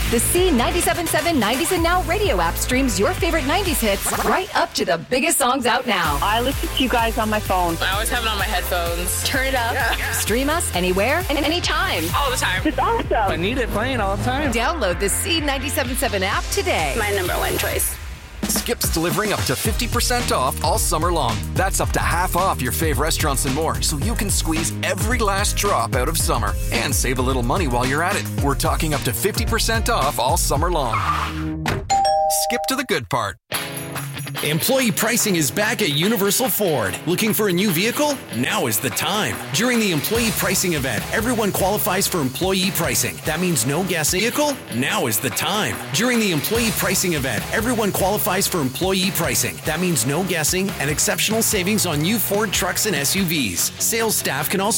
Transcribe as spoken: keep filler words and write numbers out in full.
The C ninety-seven point seven nineties and Now radio app streams your favorite nineties hits right up to the biggest songs out now. I listen to you guys on my phone. I always have it on my headphones. Turn it up. Yeah. Stream us anywhere and anytime. All the time. It's awesome. I need it playing all the time. Download the C ninety-seven point seven app today. My number one choice. Skip's delivering up to fifty percent off all summer long. That's up to half off your fave restaurants and more, so you can squeeze every last drop out of summer and save a little money while you're at it. We're talking up to fifty percent off all summer long. Skip to the good part. Employee pricing is back at Universal Ford. Looking for a new vehicle? Now is the time. During the employee pricing event, everyone qualifies for employee pricing. That means no guessing. Vehicle? Now is the time. During the employee pricing event, everyone qualifies for employee pricing. That means no guessing and exceptional savings on new Ford trucks and S U Vs. Sales staff can also